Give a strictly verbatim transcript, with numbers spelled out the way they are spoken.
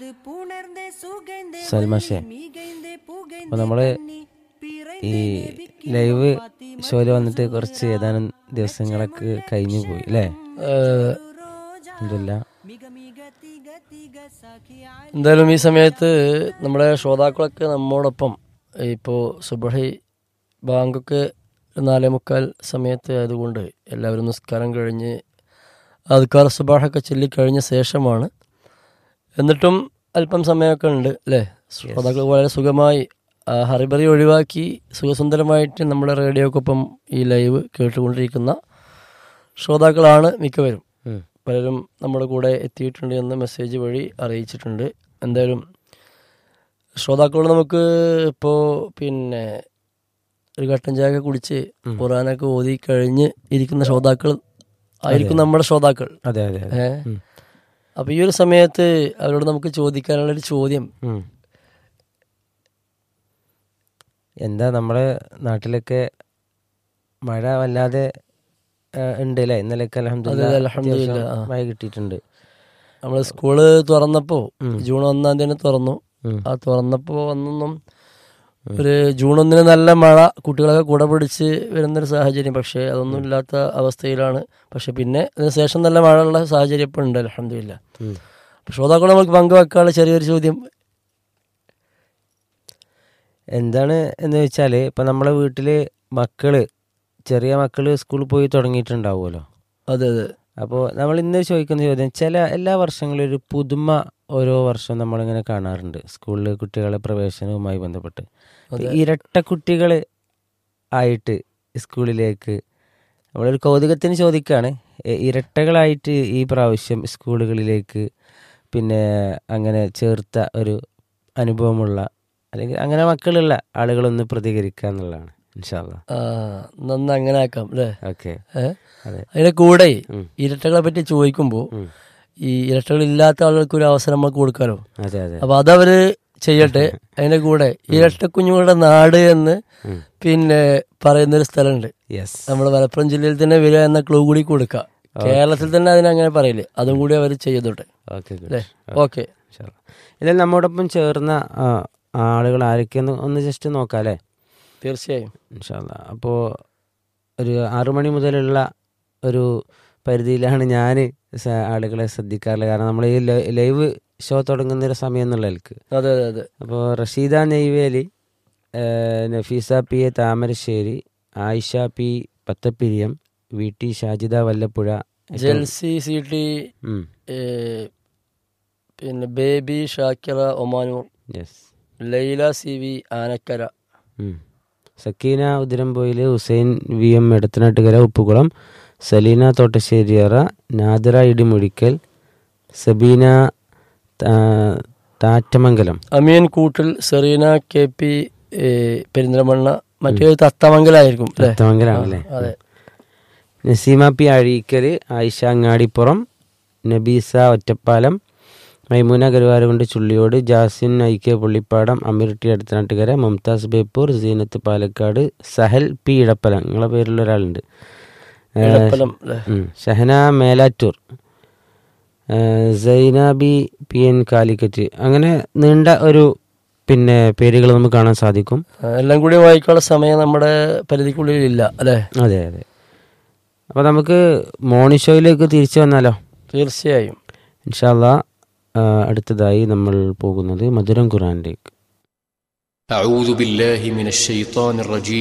സൽമാഷേ, അപ്പോൾ നമ്മൾ ഈ ലൈവ് ഷോയിൽ വന്നിട്ട് കുറച്ച് ഏതാനും ദിവസങ്ങളൊക്കെ കഴിഞ്ഞു പോയി അല്ലേ? അൽഹംദുലില്ലാ. എന്തായാലും ഈ സമയത്ത് നമ്മുടെ ശ്രോതാക്കളൊക്കെ നമ്മോടൊപ്പം ഇപ്പോൾ സുബഹി ബാങ്കൊക്കെ നാലേ മുക്കാൽ സമയത്ത് ആയതുകൊണ്ട് എല്ലാവരും നിസ്കാരം കഴിഞ്ഞ് അദ്കാർ സുബാഹൊക്കെ ചൊല്ലിക്കഴിഞ്ഞ ശേഷമാണ്. എന്നിട്ടും അല്പം സമയമൊക്കെ ഉണ്ട് അല്ലേ? ശ്രോതാക്കൾ വളരെ സുഖമായി ഹറിബറി ഒഴിവാക്കി സുഖസുന്ദരമായിട്ട് നമ്മുടെ റേഡിയോക്കൊപ്പം ഈ ലൈവ് കേട്ടുകൊണ്ടിരിക്കുന്ന ശ്രോതാക്കളാണ് മിക്കവരും. പലരും നമ്മുടെ കൂടെ എത്തിയിട്ടുണ്ട് എന്ന് മെസ്സേജ് വഴി അറിയിച്ചിട്ടുണ്ട്. എന്തായാലും ശ്രോതാക്കളോട് നമുക്ക് ഇപ്പോൾ പിന്നെ ഒരു കട്ടൻ ചായ കുടിച്ച് ഖുർആനൊക്കെ ഓതി കഴിഞ്ഞ് ഇരിക്കുന്ന ശ്രോതാക്കൾ ആയിരിക്കും നമ്മുടെ ശ്രോതാക്കൾ. അതെ അതെ. ഏഹ് അപ്പൊ ഈ ഒരു സമയത്ത് അവരോട് നമുക്ക് ചോദിക്കാനുള്ളൊരു ചോദ്യം എന്താ, നമ്മുടെ നാട്ടിലൊക്കെ മഴ വല്ലാതെ ഉണ്ട് അല്ലേ? ഇന്നലെയൊക്കെ അൽഹംദുലില്ലാ മഴ കിട്ടിയിട്ടുണ്ട്. നമ്മള് സ്കൂള് തുറന്നപ്പോ ജൂൺ ഒന്നാം തീയതി തുറന്നു. ആ തുറന്നപ്പോ ഒന്നൊന്നും ഒരു ജൂൺ ഒന്നിന് നല്ല മഴ, കുട്ടികളൊക്കെ കുട പിടിച്ച് വരുന്നൊരു സാഹചര്യം. പക്ഷെ അതൊന്നും ഇല്ലാത്ത അവസ്ഥയിലാണ്. പക്ഷെ പിന്നെ അതിനുശേഷം നല്ല മഴയുള്ള സാഹചര്യം ഇപ്പം ഉണ്ട് അൽഹംദുലില്ലാ. ശ്രോതാക്കളെ നമുക്ക് പങ്കുവെക്കാനുള്ള ചെറിയൊരു ചോദ്യം എന്താണ് എന്ന് വെച്ചാൽ, ഇപ്പം നമ്മളെ വീട്ടിൽ മക്കള് ചെറിയ മക്കൾ സ്കൂളിൽ പോയി തുടങ്ങിയിട്ടുണ്ടാവുമല്ലോ. അതെ അതെ. അപ്പോൾ നമ്മൾ ഇന്ന് ചോദിക്കുന്ന ചോദ്യം, ചില എല്ലാ വർഷങ്ങളിലും ഒരു പുതുമ ഓരോ വർഷം നമ്മളിങ്ങനെ കാണാറുണ്ട് സ്കൂളിൽ കുട്ടികളെ പ്രവേശനവുമായി ബന്ധപ്പെട്ട്. ഇരട്ട കുട്ടികൾ ആയിട്ട് സ്കൂളിലേക്ക് നമ്മളൊരു കൗതുകത്തിന് ചോദിക്കുകയാണ്, ഇരട്ടകളായിട്ട് ഈ പ്രാവശ്യം സ്കൂളുകളിലേക്ക് പിന്നെ അങ്ങനെ ചേർത്ത ഒരു അനുഭവമുള്ള അല്ലെങ്കിൽ അങ്ങനെ മക്കളുള്ള ആളുകളൊന്ന് പ്രതികരിക്കുക എന്നുള്ളതാണ്. ഇൻഷാ അല്ലാഹ് നന്ന അങ്ങനെ ആക്കാം അല്ലേ? ഓക്കെ. അതിന്റെ കൂടെ ഇരട്ടകളെ പറ്റി ചോദിക്കുമ്പോൾ ഈ ഇരട്ടകൾ ഇല്ലാത്ത ആളുകൾക്ക് ഒരു അവസരം നമുക്ക് കൊടുക്കാലോ. അതെ അതെ. അപ്പൊ അതവര് ചെയ്യട്ടെ. അതിന്റെ കൂടെ ഇരട്ട കുഞ്ഞുങ്ങളുടെ നാട് എന്ന് പിന്നെ പറയുന്നൊരു സ്ഥലമുണ്ട് നമ്മുടെ മലപ്പുറം ജില്ലയിൽ തന്നെ വരിക എന്ന ക്ലൂ കൂടി കൊടുക്കുക. കേരളത്തിൽ തന്നെ അതിനങ്ങനെ പറയില്ലേ, അതും കൂടി അവർ ചെയ്തോട്ടെ. Okay okay. ഇതിൽ നമ്മോടൊപ്പം ചേർന്ന ആളുകൾ ആരൊക്കെയെന്ന് ഒന്ന് ജസ്റ്റ് നോക്കാം അല്ലേ? തീർച്ചയായും ഇൻഷാ അല്ലാഹ്. അപ്പോൾ ഒരു ആറു മണി മുതലുള്ള ഒരു പരിധിയിലാണ് ഞാൻ ആളുകളെ ശ്രദ്ധിക്കാറുള്ളത്. കാരണം നമ്മൾ ഈ ലൈവ് ഷോ തുടങ്ങുന്നൊരു സമയം എന്നുള്ളതിൽക്ക്. അതെ അതെ അതെ. അപ്പോൾ Rasheeda Neyveli, Nafeesa P A Thamarassery, Ayisha P Pathappiriyam, V T Shajida Vallappuzha, Jelsy C T, പിന്നെ baby Shakira Omanoor, Laila C V Anakkara, Sakeena Udirampoyil, Hussain V M Edathanattukara Uppukulam, Saleena Thottasseriyara, Nadira Idimuzhikkal, Sabeena താറ്റമംഗലം, അമീൻ കൂട്ടിൽ, സെറീന കെ പി പെരിന്തൽമണ്ണ, മറ്റേ തത്തമംഗലായിരിക്കും. തത്തമംഗലാണല്ലേ? അതെ. Naseema P Azhikkal, Ayisha Angadipuram, Nabeesa Ottapalam, Maimoona Karuvarakundu Chulliyode, Jasin I K Pullippadam, Ameer T അടുത്തനാട്ടുകര, Mumtaz Beypore, Zeenath Palakkad, Sahal P Edappalam, നിങ്ങളെ പേരിലുള്ള ഒരാളുണ്ട്, ഷഹന മേലാറ്റൂർ, സൈനാബി പി എൻ കാലിക്കറ്റ്. അങ്ങനെ നീണ്ട ഒരു പിന്നെ പേരുകൾ നമുക്ക് കാണാൻ സാധിക്കും. എല്ലാം കൂടി വായിക്കാനുള്ള സമയം നമ്മുടെ പരിധിക്കുള്ളിൽ ഇല്ല അല്ലേ? അതെ അതെ. അപ്പോൾ നമുക്ക് മോർണിംഗ് ഷോയിലേക്ക് തിരിച്ചു വന്നാലോ? തീർച്ചയായും. ഇൻഷാ അല്ലാഹ്. അടുത്തതായി നമ്മൾ പോകുന്നത് മധുരം ഖുർആനിലേക്ക്. അഊദു ബില്ലാഹി മിനശ് ശൈത്വാനിർ റജീം.